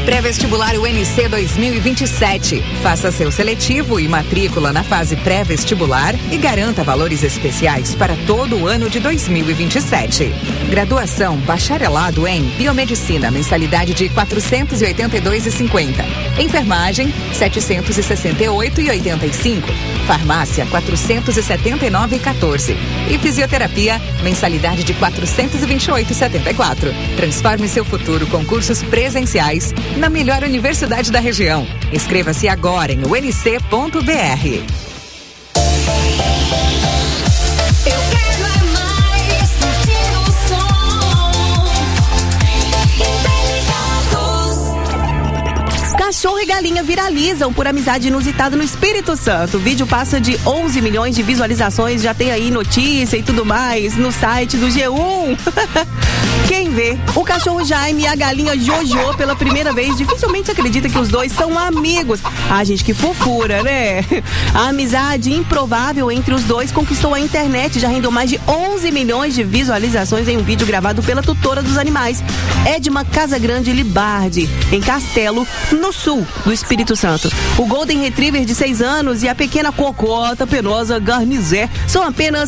Pré-vestibular UNC 2027. Faça seu seletivo e matrícula na fase pré-vestibular e garanta valores especiais para todo o ano de 2027. Graduação bacharelado em Biomedicina, mensalidade de R$ 482,50. Enfermagem, R$ 768,85. Farmácia, R$ 479,14. E fisioterapia, mensalidade de R$ 428,74. Transforme seu futuro com cursos presenciais na melhor universidade da região. Inscreva-se agora em unc.br. Cachorro e galinha viralizam por amizade inusitada no Espírito Santo. O vídeo passa de 11 milhões de visualizações, já tem aí notícia e tudo mais no site do G1. Quem vê o cachorro Jaime e a galinha Jojo pela primeira vez dificilmente acredita que os dois são amigos. Ah, gente, que fofura, né? A amizade improvável entre os dois conquistou a internet, já rendeu mais de 11 milhões de visualizações em um vídeo gravado pela tutora dos animais, Edma Casagrande Libardi, em Castelo, no sul do Espírito Santo. O Golden Retriever de 6 anos e a pequena cocota penosa Garnizé são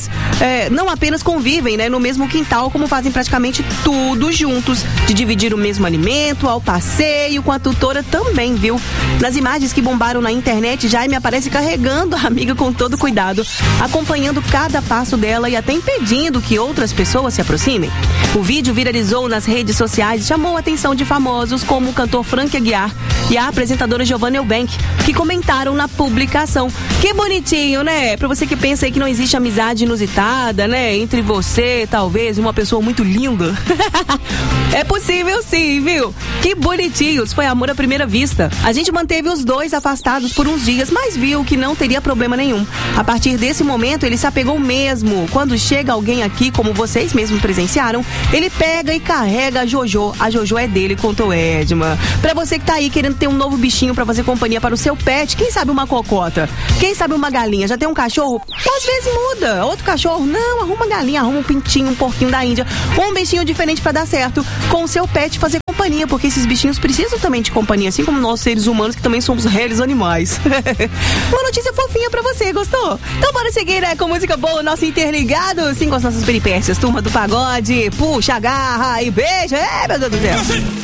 não apenas convivem, né, no mesmo quintal, como fazem praticamente tudo juntos, de dividir o mesmo alimento, ao passeio, com a tutora também, viu? Nas imagens que bombaram na internet, Jaime aparece carregando a amiga com todo cuidado, acompanhando cada passo dela e até impedindo que outras pessoas se aproximem. O vídeo viralizou nas redes sociais e chamou a atenção de famosos como o cantor Frank Aguiar e a apresentadora Giovanna Eubank, que comentaram na publicação. Que bonitinho, né? Pra você que pensa aí que não existe amizade inusitada, né? Entre você, talvez, e uma pessoa muito linda. É possível sim, viu? Que bonitinhos, foi amor à primeira vista. A gente manteve os dois afastados por uns dias, mas viu que não teria problema nenhum. A partir desse momento, ele se apegou mesmo. Quando chega alguém aqui, como vocês mesmos presenciaram, ele pega e carrega a Jojo. A Jojo é dele, contou Edma. Pra você que tá aí querendo ter um novo bichinho pra fazer companhia para o seu pet, quem sabe uma cocota? Quem sabe uma galinha? Já tem um cachorro? Às vezes muda. Outro cachorro? Não, arruma uma galinha, arruma um pintinho, um porquinho da Índia. Um bichinho diferente pra dar certo com o seu pet, fazer companhia, porque esses bichinhos precisam também de companhia, assim como nós seres humanos, que também somos réis animais. Uma notícia fofinha pra você, gostou? Então bora seguir, né, com música boa, nosso Interligado, sim, com as nossas peripécias, turma do pagode, puxa, agarra e beija, meu Deus do céu.